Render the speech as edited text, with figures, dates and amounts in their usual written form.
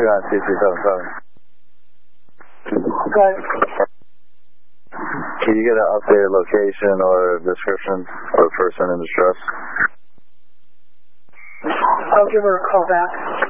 You're on C377. Good. Can you get an updated location or description for the person in distress? I'll give her a call back.